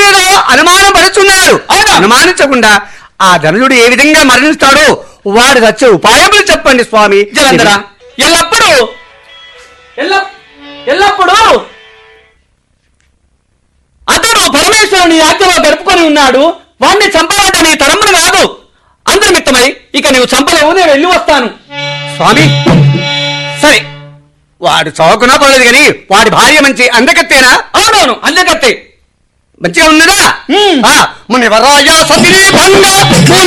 ఏదో అనుమానం పడుతున్నాడు. అనుమానించకుండా ఆ ధనుజుడు ఏ విధంగా మరణిస్తాడో వాడు వచ్చే ఉపాయములు చెప్పండి స్వామి. జలంధర, ఎల్లప్పుడూ అతడు పరమేశ్వరుని ఆజ్ఞలో గడుపుకొని ఉన్నాడు. వాణ్ణి చంపాలంటే నీ తరమును కాదు. అందునిమిత్తమై ఇక నీవు చంపలేవు, నేను వెళ్ళి వస్తాను. స్వామి సరే, వాడు చౌకునా పడలేదు కానీ వాడి భార్య మంచి అందకత్తేనా? అవునవును, అందకత్తే మంచిగా ఉన్నదా? మునివరాయ సతీ భంగ